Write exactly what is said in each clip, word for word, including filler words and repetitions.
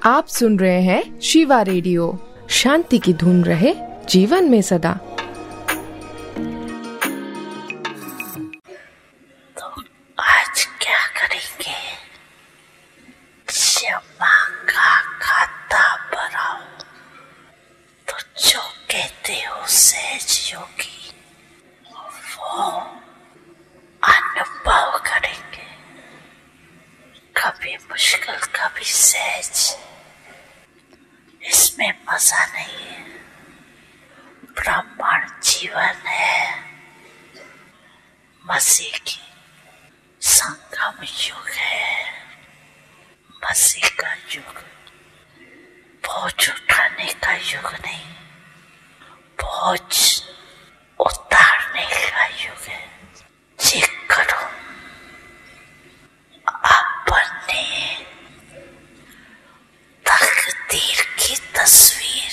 आप सुन रहे हैं शिवा रेडियो। शांति की धुन रहे जीवन में सदा। तो आज क्या करेंगे? क्षमा का खाता भराओ। तो जो कहते हो सहज योगी, वो अनुभव करेंगे। कभी मुश्किल कभी सहज, इसमें मजा नहीं है। ब्राह्मण जीवन है, मसीह की संगम युग है। मसीह का युग बोझ उठाने का युग नहीं, बोझ उतारने का युग है। चेक करो अपने तकदीर की तस्वीर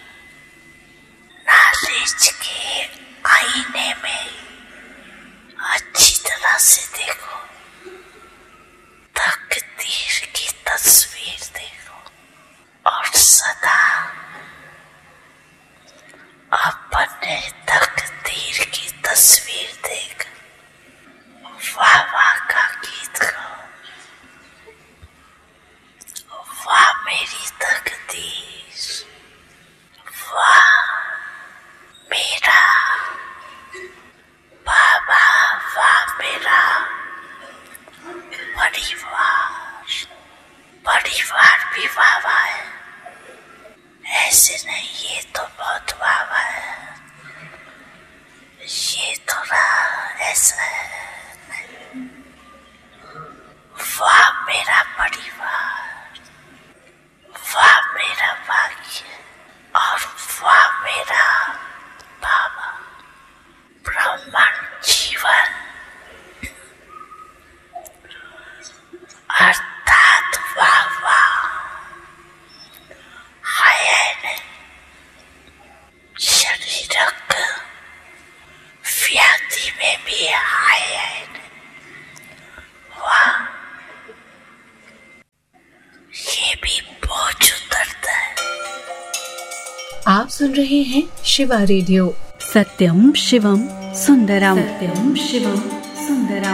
नॉलेज के आईने में अच्छी तरह से देखो। तकदीर की तस्वीर देखो और सदा अपने तकदीर की तस्वीर देख वाह वाह का गीत गाओ। वाह मेरी तकदीर, वाह मेरा बाबा, वाह मेरा परिवार। परिवार भी वाह वाह है, ऐसे नहीं ये तो बहुत वाह वाह है, ये थोड़ा ऐसा है। वाह मेरा परिवार, वाह मेरा भाग्य और वाह मेरा बाबा। ब्राह्मण जीवन अर्थात वाह वाह है। शरीरक व्याधि में भी है। वाह ये भी बोझ उतरता है। आप सुन रहे हैं शिवा रेडियो। सत्यम शिवम सुंदरम। सत्यम शिवम सुंदरम।